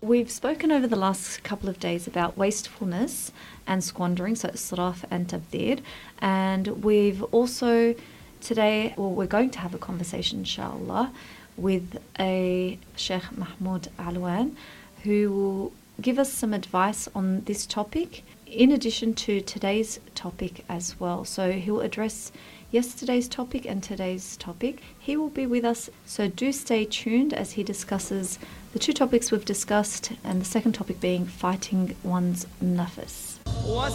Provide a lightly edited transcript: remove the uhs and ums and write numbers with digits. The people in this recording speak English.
We've spoken over the last couple of days about wastefulness and squandering, so israf and tabdir. And we've also today, we're going to have a conversation, inshallah, with a Sheikh Mahmoud Alwan, who will give us some advice on this topic, in addition to today's topic as well. So he'll address yesterday's topic and today's topic. He will be with us, so do stay tuned as he discusses the two topics we've discussed, and the second topic being fighting one's nafs.